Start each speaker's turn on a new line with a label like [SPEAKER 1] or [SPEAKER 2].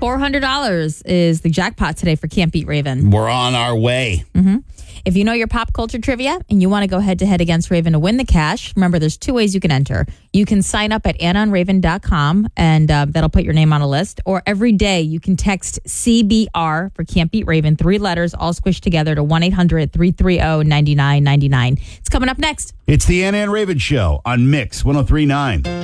[SPEAKER 1] $400 is the jackpot today for Can't Beat Raven.
[SPEAKER 2] We're on our way.
[SPEAKER 1] If you know your pop culture trivia and you want to go head-to-head against Raven to win the cash, remember there's two ways you can enter. You can sign up at AnnaandRaven.com, and that'll put your name on a list. Or every day you can text CBR for Can't Beat Raven, 3 letters all squished together to 1-800-330-9999. It's coming up next.
[SPEAKER 2] It's the Anna and Raven Show on Mix 103.9.